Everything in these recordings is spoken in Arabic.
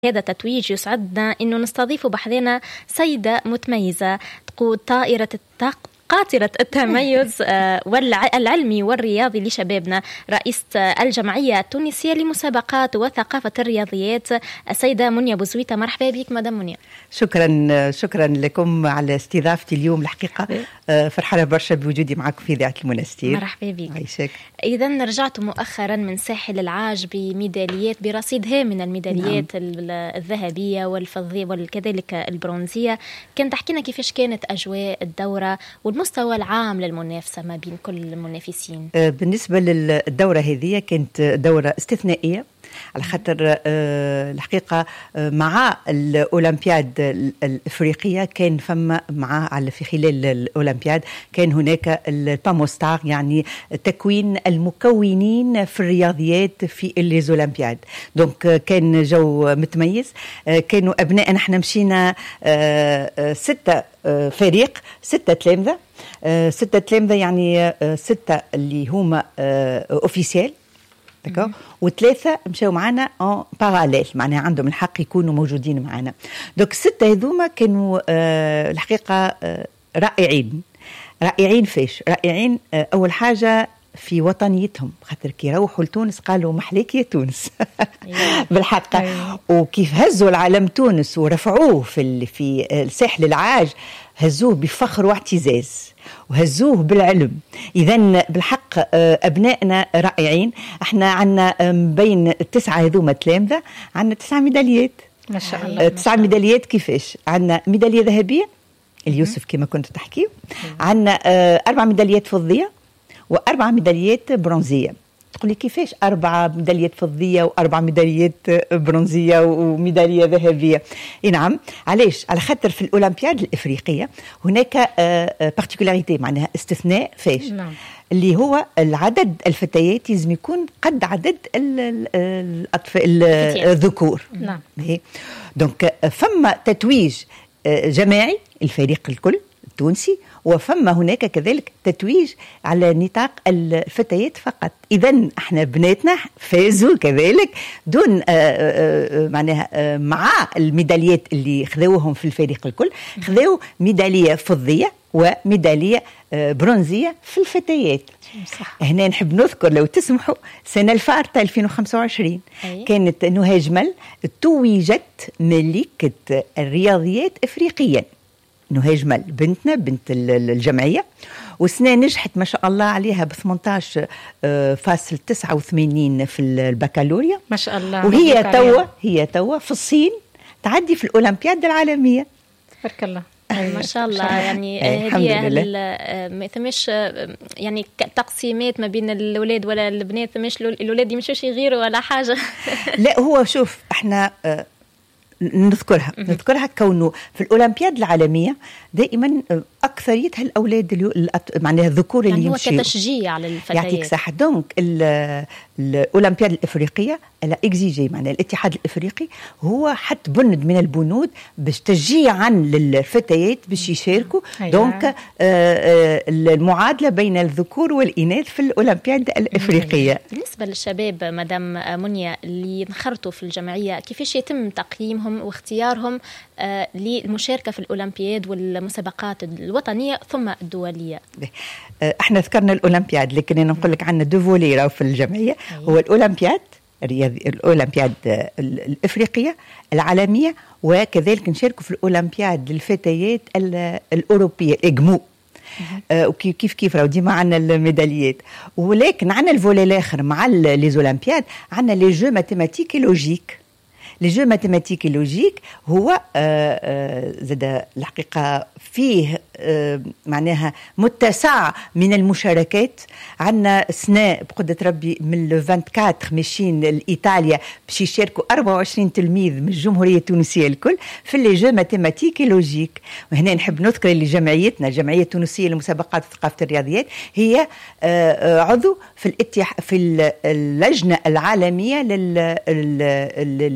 هذا تتويج يسعدنا إنه نستضيف بحذنا سيدة متميزة تقود قاطرة التميز العلمي والرياضي لشبابنا، رئيسة الجمعية التونسية لمسابقات وثقافة الرياضيات، السيدة منيا بوزويتة. مرحبا بك مدام منيا. شكرا لكم على استضافتي اليوم. الحقيقة فرحانة برشا بوجودي معكم في إذاعة المنستير. مرحبا بك. عايشك. إذا رجعت مؤخرا من ساحل العاج بميداليات، برصيد هام من الميداليات الذهبية والفضية وكذلك البرونزية. كان تحكينا كيفاش كانت أجواء الدورة والمستوى العام للمنافسة ما بين كل المنافسين؟ بالنسبة للدورة هذه كانت دورة استثنائية على خاطر الحقيقة مع الأولمبياد الإفريقية كان فما في خلال الأولمبياد كان هناك الباموستار، يعني تكوين المكونين في الرياضيات في الليزولمبياد. دونك كان جو متميز. كانوا أبناء، نحن مشينا 6 فريق، 6 تلامذة، 6 تلامذة، يعني 6 اللي هما أوفيسيال دكا، و3 مشاو معنا ان باراليل، معناها عندهم الحق يكونوا موجودين معنا. دوك 6 هذوما كانوا الحقيقة رائعين فاش رائعين. أول حاجة في وطنيتهم، خاطر كي يروحوا لتونس قالوا محليك يا تونس بالحق. وكيف هزوا العلم تونس ورفعوه في الساحل العاج، هزوه بفخر واعتزاز وهزوه بالعلم. إذن بالحق أبنائنا رائعين. احنا عنا بين 9 هذوما تلامذة عنا 9 ميداليات ما شاء الله. 9 ميداليات. كيفاش؟ عنا ميدالية ذهبية اليوسف كما كنت تحكي، عنا 4 ميداليات فضية و4 ميداليات برونزية. تقولي كيفاش 4 ميداليات فضية و4 ميداليات برونزية وميدالية ذهبية؟ نعم، علاش؟ على خاطر في الأولمبياد الإفريقية هناك بارتيكولاريتي، معناها استثناء فاش اللي هو العدد الفتيات لازم يكون قد عدد الذكور. نعم. دونك فما تتويج جماعي الفريق الكل التونسي، وفما هناك كذلك تتويج على نطاق الفتيات فقط. إذن احنا بناتنا فازوا كذلك دون معناها مع الميداليات اللي خذوهم في الفريق الكل، خذوا ميدالية فضية وميدالية برونزية في الفتيات. صح. هنا نحب نذكر لو تسمحوا سنة الفارطة 2025 كانت نهى جمل توجت ملكة الرياضيات إفريقيا. نهى جمل بنتنا بنت الجمعية، وسنة نجحت ما شاء الله عليها ب 18.89 في البكالوريا ما شاء الله. وهي توا في الصين تعدي في الأولمبياد العالمية. بارك الله. ما شاء الله. يعني هي ما ثمش يعني تقسيمات ما بين الأولاد ولا البنات، مش الأولاد يمشوش يغيروا ولا حاجة. لا، هو شوف احنا نذكرها كونه في الأولمبياد العالمية دائما أكثريتها الأولاد معناها الذكور اللي يمشيوا، يعني هو كتشجيع على الفتيات. يعطيك صح. دونك الأولمبياد الإفريقية لا إكزيجي، معناها الاتحاد الإفريقي هو حط بند من البنود باش تشجيعا للفتيات باش يشاركوا. دونك المعادلة بين الذكور والإناث في الأولمبياد الإفريقية. بالنسبة للشباب مدام منيا اللي انخرطوا في الجمعية، كيفاش يتم تقييمهم واختيارهم للمشاركة في الأولمبياد والمسابقات الوطنية ثم الدولية؟ احنا ذكرنا الأولمبياد، لكن أنا نقول لك عندنا 2 فولي في الجمعية. هو الأولمبياد الأولمبياد الإفريقية العالمية، وكذلك نشاركوا في الأولمبياد للفتيات الأوروبية إجمو. وكيف راهو ديما عندنا الميداليات، ولكن عندنا الفولي الآخر مع ليزولمبياد، عندنا لي جو ماتيماتيك لوجيك. لي جو ماتيماتيك لوجيك هو زاد الحقيقة فيه معناها متسع من المشاركات. عندنا سنة بقدرة ربي من 24 ماشيين لإيطاليا باش يشاركوا 24 تلميذ من الجمهورية التونسية الكل في لي جو ماتيماتيك لوجيك. وهنا نحب نذكر اللي جمعيتنا الجمعية التونسية لمسابقات ثقافة الرياضيات هي عضو في اللجنة العالمية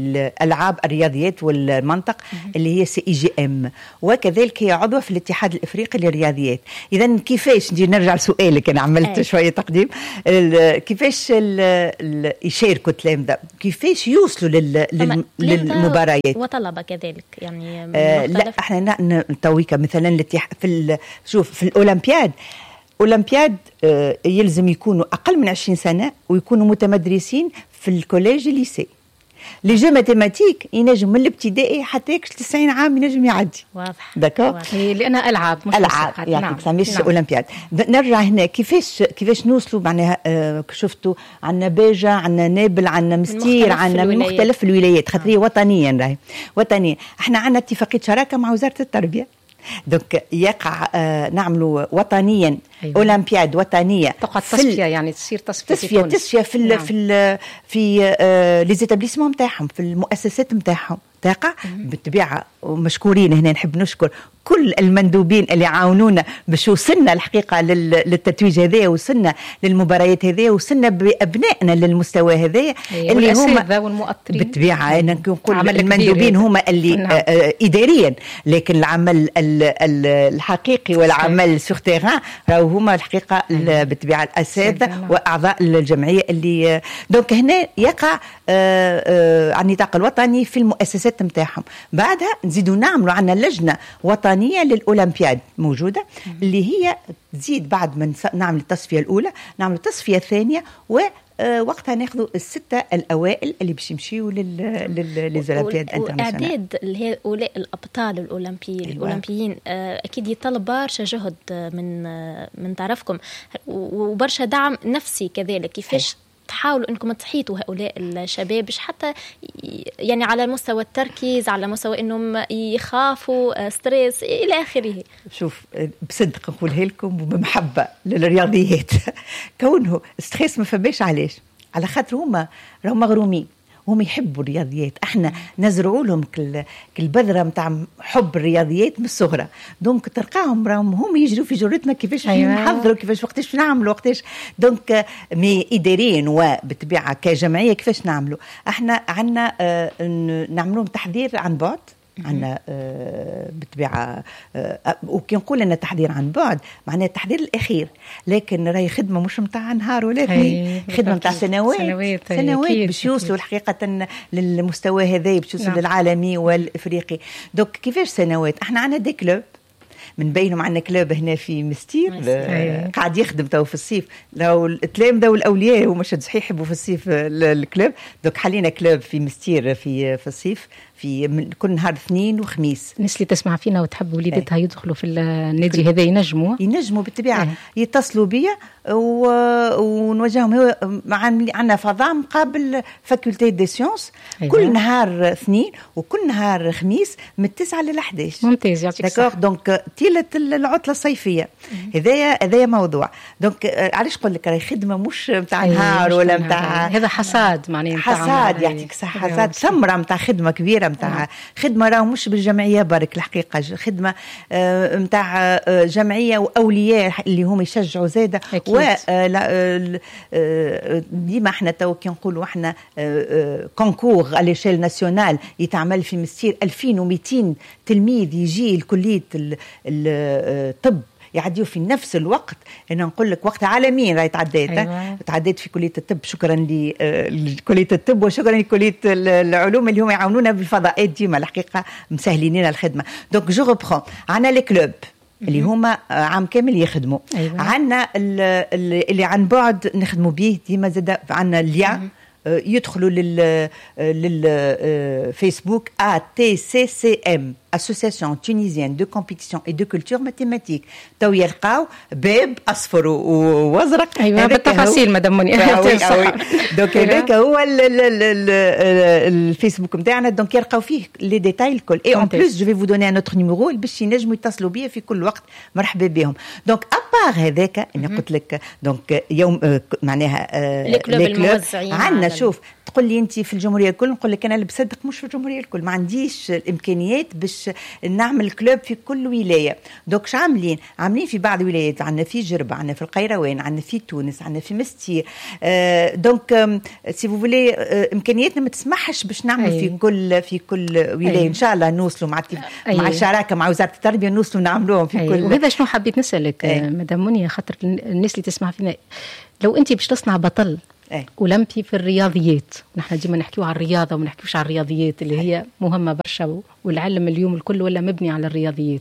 للألعاب الرياضيات والمنطق اللي هي CIGM، وكذلك هي عضو في الاتحاد الإفريقي الافريقي للرياضيات. اذا كيفاش نجي نرجع لسؤالك، انا عملت شويه تقديم، كيفاش يشاركوا التلامذه، كيفاش يوصلوا للمباريات وطلبه كذلك يعني لا احنا تويكا مثلا شوف في الاولمبياد يلزم يكونوا اقل من 20 سنه ويكونوا متمدرسين في الكوليج الليسي. لي جو ماتيماتيك ينجم من الابتدائي حتى 90 عام ينجم يعدي. واضح داكور، لانها العاب مش العاب يعني ساميش اولمبياد. نرجع هنا كيفاش نوصلوا معناها شفتوا عندنا باجه، عندنا نابل، عندنا مستير، عندنا من مختلف الولايات، خاطر وطنيا راهي وطنيا. احنا عندنا اتفاقيه شراكه مع وزاره التربيه، دونك يقع نعملوا وطنيا اولمبياد وطنيه، تقعد تصفيه يعني تصير تصفيه في لي زيتابليسمون نتاعهم، في المؤسسات نتاعهم تقع بالطبيعه. ومشكورين هنا، نحب نشكر كل المندوبين اللي عاونونا باش وصلنا الحقيقه للتتويج هذايا، وصلنا للمباريات هذايا، وصلنا بابنائنا للمستوى هذايا اللي هما والمؤطرين بالطبيعه. انا نقول المندوبين هما اللي اداريا، لكن العمل الحقيقي والعمل سور تيران راهو هما الحقيقه بالطبيعه الاساتذه واعضاء الجمعيه اللي دونك هنا يقع على النطاق الوطني في المؤسسات نتاعهم. بعدها نزيدوا نعملوا عندنا لجنه وطنيه للاولمبياد موجوده، اللي هي تزيد بعد ما نعمل التصفيه الاولى نعمل التصفيه الثانيه، وقتها ناخذوا الستة الأوائل اللي باش يمشيوا للأولمبياد انترناسيونال. وإعداد هؤلاء الأبطال الأولمبيين أكيد يطلب برشا جهد من طرفكم وبرشا دعم نفسي كذلك. كيفاش تحاولوا انكم تحيطوا هؤلاء الشباب باش حتى يعني على مستوى التركيز، على مستوى انهم يخافوا ستريس الى اخره؟ شوف بصدق نقولها لكم وبمحبه للرياضيات كونه ستريس ما فماش. علاش؟ على خاطر هما راهم مغرومين، هم يحبوا الرياضيات. احنا نزرعوا لهم كالبذره نتاع حب الرياضيات من الصغرى، دونك تلقاهم راهم هم يجروا في جرتنا كيفاش نحضروا، كيفاش وقتاش نعملوا، وقتاش دونك مي اداريا وبالطبيعه كجمعيه كيفاش نعملوا. احنا عندنا نعملوا تحضير عن بعد، عندنا بالطبيعه وكي نقول أن تحضير عن بعد معناه التحضير الأخير، لكن راهي خدمة مش متاع نهار ولا اثنين، خدمة متاع سنوات باش يوصلوا الحقيقة للمستوى هذا، باش يوصلوا للعالمي والإفريقي. دوك كيفاش سنوات؟ احنا عندنا دي كلوب، من بينهم عندنا كلوب هنا في مستير قاعد يخدم تو في الصيف، لو التلامذة والأولياء هما شد صحيح يحبوا في الصيف الكلوب، دوك حلينا كلوب في مستير في الصيف في كل نهار اثنين وخميس. الناس اللي تسمع فينا وتحب وليدتها يدخلوا في النادي هذا ينجموا بالطبيعة يتصلوا بيا ونوجههم. عندنا فضاء مقابل فاكولتي دي سيونس كل نهار اثنين وكل نهار خميس من 9 ل 11. ممتاز، يعطيك الصحة. دونك طيلة العطلة الصيفية هذايا موضوع. دونك علاش نقول لك راهي خدمة مش متاع نهار ولا متاع هذا حصاد، معناه حصاد يعطيك صحة، حصاد ثمرة متاع خدمة كبيرة، متاع خدمة راهو مش بالجمعية برك، الحقيقة خدمة متاع جمعية وأولياء اللي هم يشجعوا زادة. ديما احنا تو كي نقولوا احنا كونكور على ليشيل ناسيونال يتعمل في مستير 2200 تلميذ يجي لكلية الطب يعديوا في نفس الوقت. انا نقول لك وقت عالميا راهي تعديت في كليه الطب، شكرا لكليه الطب وشكرا لكليه العلوم اللي هم يعاونونا بالفضاءات ديما، الحقيقه مسهلين لنا الخدمه. دونك جو ريبرون عندنا لي كلوب اللي هما عام كامل يخدموا. عندنا اللي عن بعد نخدموا به ديما، زاد عندنا ليان يدخلوا للفيسبوك ATCCM Association Tunisienne de Compétition et de Culture Mathématique. تو يلقاو باب اصفر وازرق. ايوه بالتفاصيل مدام منى. دونك هذاك هو الفيسبوك نتاعنا، دونك يلقاو فيه لي ديتاي الكل. اي اون بليس جو في فو دوني ان اوتر نيميرو باش ينجموا يتصلوا بيا في كل وقت، مرحبا بهم. دونك ابار هذاك اللي قلت لك، دونك يوم معناها لي كلوب الموزعين عندنا. شوف تقول لي انت في الجمهوريه الكل، نقول لك انا اللي بصدق مش في الجمهوريه الكل، ما عنديش الامكانيات باش نعمل كلوب في كل ولايه. دوك شو عاملين في بعض الولايات، عندنا في جربه، عندنا في القيروان، عندنا في تونس، عندنا في مستير. دونك سي فو فولي امكانياتنا ما تسمحش باش نعمل في كل ولايه. ان شاء الله نوصلوا مع الشراكه مع وزاره التربيه، نوصلوا نعملوهم في كل. وهذا شنو حبيت نسالك مدام منيا، خاطر الناس اللي تسمع فينا، لو انت باش تصنع بطل أولمبي في الرياضيات، نحن ديما نحكيو على الرياضة وما نحكيوش على الرياضيات اللي هي مهمة برشا، والعلم اليوم الكل ولا مبني على الرياضيات.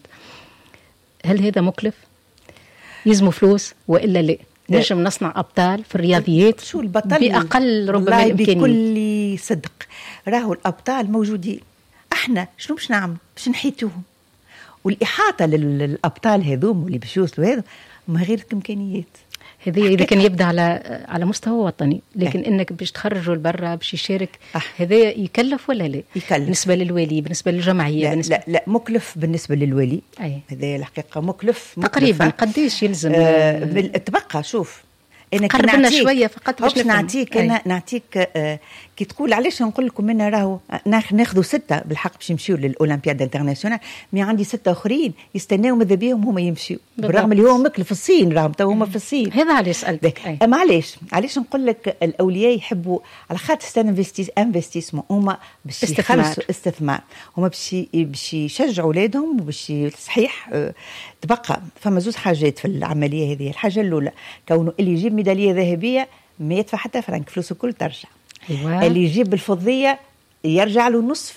هل هذا مكلف؟ يلزموا فلوس وإلا لا؟ نجم نصنع أبطال في الرياضيات شو البطل بأقل ربما إمكانيات. بكل صدق راهو الأبطال موجودين، احنا شنو باش نعمل؟ باش نحيتوهم، والإحاطة للأبطال هذوم اللي باش يوصلوا هذا ما غير إمكانيات. هذه إذا كان يبدأ على مستوى وطني، لكن إنك باش تخرجوا لبرا باش يشارك، هذا يكلف ولا لا؟ يكلف بالنسبة للوالي، بالنسبة للجمعية. لا مكلف بالنسبة للوالي. هذا الحقيقة مكلف تقريبا. قديش يلزم؟ تبقى شوف قرب لنا شوية فقط باش نعطيك كي تقول علاش نقول لكم انا راهو ناخذوا 6 بالحق باش يمشيوا للاولمبياد انترناسيونال، مي عندي 6 اخرين يستناو ماذا بيهم هما يمشيو، بالرغم اللي هو مكلف في الصين، راهم تو هما في الصين. هذا علاش سالتك. علاش نقول لك الاولياء يحبوا على خاطر انفستيسمون، هما باش يخلصوا استثمار، هما باش يشجعوا اولادهم وباش صحيح. تبقى فما زوج حاجات في العمليه هذه. الحاجه الاولى كونه اللي يجيب ميداليه ذهبيه ما يدفع حتى فرنك، فلوسه كل ترجع. اللي يجيب الفضيه يرجع له نصف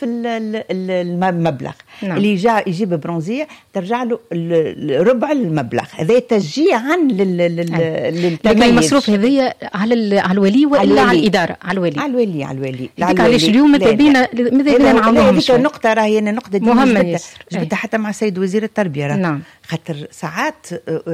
المبلغ. اللي يجيب برونزيه ترجع له ربع المبلغ. هذا تشجيعا للتميز. لكن المصروف هذيا على الولي ولا على الاداره؟ على الولي. علاش اليوم ماذا بينا نعاونوهم؟ هذيك النقطه راهي نقطه مهمه جبتها حتى مع السيد وزير التربيه. نعم. خاطر ساعات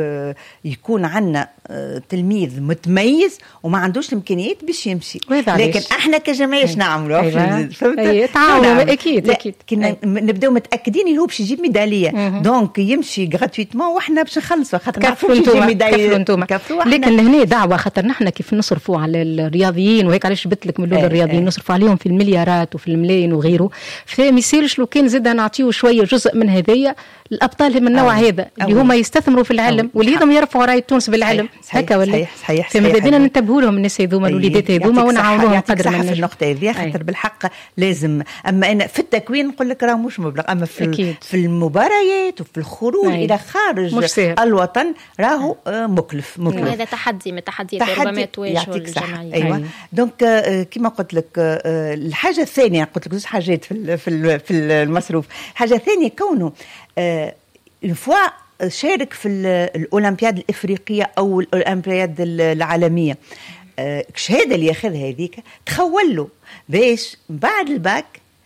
يكون عندنا تلميذ متميز وما عندوش الامكانيات باش يمشي، لكن احنا كجمعيه اش نعملوا؟ تعاونوا. اكيد كنا نبداو متاكدين اللي هو باش يجيب ميداليه، دونك يمشي غراتويتمون واحنا باش نخلصوا، خاطر كفروا انتم. لكن هنا دعوه، خاطر نحن كيف نصرفوا على الرياضيين وهيك، علاش جبت لك من الاول الرياضيين نصرفوا عليهم في المليارات وفي الملايين وغيره، فما يصيرش لو كان زاد نعطيو شويه جزء من هذايا الابطال من النوع هذا اللي هما يستثمروا في العلم واللي هم يرفعوا رايه تونس بالعلم. هكا ولا صحيح. فماذا بينا ننتبهوا لهم الناس هذوما الوليدات هذوما ونعاونوهم قدر ما نجم. النقطه هذه خاطر بالحق لازم. اما انا في التكوين نقول لك راه مش مبلغ، اما في المباريات وفي الخروج الى خارج الوطن راهو مكلف. هذا تحدي من التحديات ربما تواجهوا الجمعيه. ايوه دونك كما قلت لك الحاجه الثانيه، قلت لك زوج حاجات في المصروف. الحاجه الثانيه كونه الفوا شارك في الأولمبياد الإفريقية أو الأولمبياد العالمية، الشهادة اللي ياخذها هذيك تخول له باش بعد الباك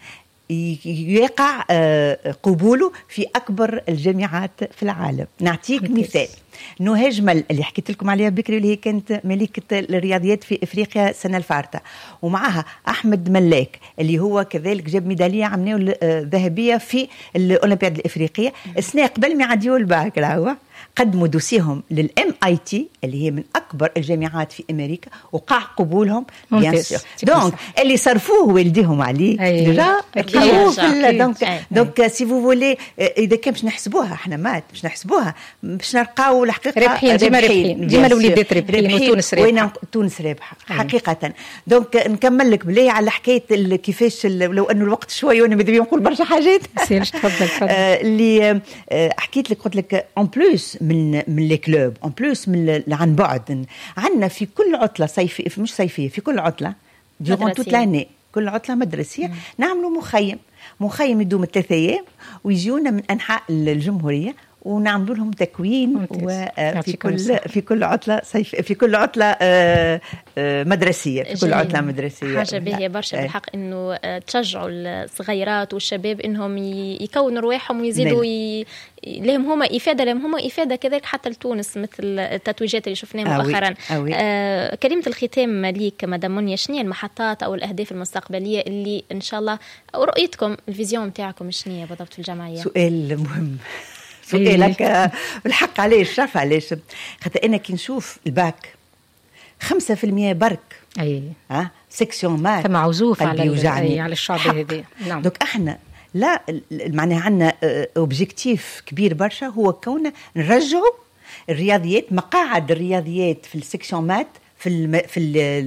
يقع قبوله في أكبر الجامعات في العالم. نعطيك مثال، نهى جمل اللي حكيت لكم عليها بكري اللي هي كانت ملكة الرياضيات في إفريقيا السنة الفارطة، ومعها أحمد ملاك اللي هو كذلك جاب ميدالية عمناو ذهبية في الأولمبياد الإفريقية. السنة قبل ما يعديوا الباك راهو قدموا دوسيهم للMIT اللي هي من أكبر الجامعات في أمريكا وقع قبولهم بيان سور. دونك اللي صرفوه والديهم عليه دونك سي فو فولي إذا كان باش نحسبوها احنا باش نحسبوها باش نلقاو الحقيقة رابحين ديما الوليدات رابحين وتونس رابحة. تونس رابحة حقيقة. دونك نكمل لك بلي على حكاية كيفاش لو أنه الوقت شوي وأنا ماذا نقول برشا حاجات تفضل. اللي حكيت لك قلت لك en plus من لي كلوب en plus من عن بعد عندنا في كل عطلة صيفية مش صيفية في كل عطلة durant toute l'année كل عطلة مدرسية نعملوا مخيم يدوم 3 أيام ويجيونا من أنحاء الجمهورية ونعمل لهم تكوين في كل عطلة صيف في كل عطلة مدرسية في كل عطلة مدرسية. حاجة باهية برشا بالحق إنه تشجعوا الصغيرات والشباب إنهم يكونوا رواحهم ويزيدوا لهم هما إفادة كذلك حتى لتونس مثل التتويجات اللي شفناها مؤخرا. كلمة الختام ليك مدام منيا، شنو المحطات أو الأهداف المستقبلية اللي إن شاء الله أو رؤيتكم الفيزيون متاعكم شنو بالضبط في الجمعية؟ سؤال مهم سؤالك بالحق. علاش خاطر أنا كي نشوف الباك 5% برك. اي سيكسيون مات ثم عزوف على الشعب هذه. نعم. دوك احنا لا معناها عندنا اوبجيكتيف كبير برشا، هو كونه نرجعوا الرياضيات، مقاعد الرياضيات في السيكسيون مات في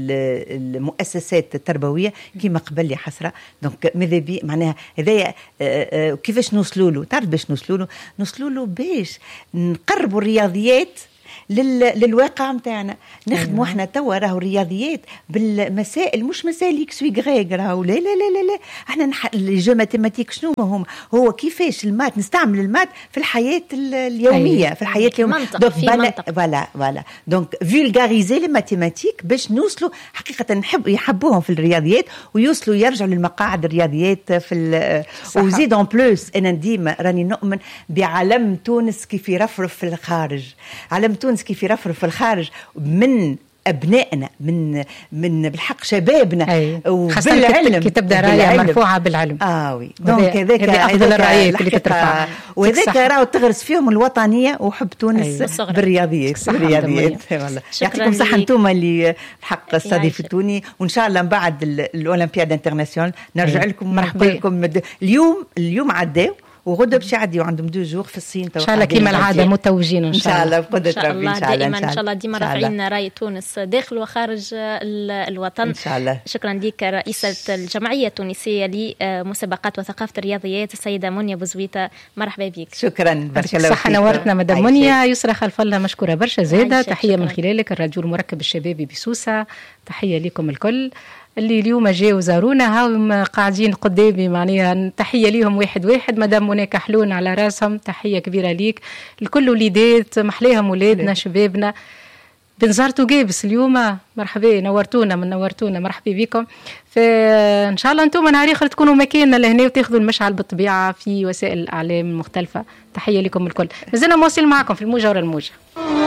المؤسسات التربويه كما قبل لي حسره. دونك ماذا بي معناها هذايا كيفاش نوصلوا له؟ تعرف باش نوصلوا له باش نقربوا الرياضيات للواقع متاعنا. نخدموا احنا توا راهو الرياضيات بالمسائل، مش مسائل اكس وي غريغ، راهو لا لا لا لا احنا الجو ماتيماتيك شنو هم؟ هو كيفاش المات نستعمل المات في الحياه اليوميه. في الحياه اليوميه فوالا دونك فولغاريزي لي ماتيماتيك باش نوصلوا حقيقه يحبوهم في الرياضيات ويوصلوا يرجعوا للمقاعد الرياضيات في وزيد اون بلوس. انا ديما راني نؤمن بعلم تونس كيف يرفرف في الخارج، علم تونس كيف يرفرف في الخارج من أبنائنا، من بالحق شبابنا، وبالعلم كي تبدا رايه مرفوعه بالعلم. وي دونك هذاك افضل الرايات اللي تترفع، وهذاك راهو تغرس فيهم الوطنيه وحب تونس بالرياضيات. والله يعطيكم صحه انتم اللي الحق استضيفتوني، وان شاء الله من بعد الاولمبياد انترناسيونال نرجع لكم. مرحبا لكم. اليوم عداو وغدا باش يعديوا عندهم 2 جور في الصين ان شاء الله كما العاده متوجين ان شاء الله بقدره ربي. ان شاء الله دائما ان شاء الله ديما رافعين رايه تونس داخل وخارج الوطن ان شاء الله. شكرا لك رئيسه الجمعيه التونسيه لمسابقات وثقافه الرياضيات السيده منيا بوزويته، مرحبا بك. شكرا برشا الله صح نورتنا مدام منيا. يسرى خلف الله مشكوره برشا زاده. تحيه من خلالك الراديو المركب الشبابي بسوسه، تحيه لكم الكل اللي اليوم جاوا زارونا هاهم قاعدين قدامي، معناها تحيه ليهم واحد مدام منى كحلون على راسهم، تحيه كبيره ليك. الكل وليدات محليهم ولادنا شبابنا. بنزارتو جابس اليوم، مرحبا نورتونا مرحبا بكم. فان شاء الله انتم نهار اخر تكونوا مكاننا لهنا وتاخذوا المشعل بالطبيعه في وسائل الاعلام المختلفه. تحيه لكم الكل. مازلنا مواصل معكم في الموجه ورا الموجه.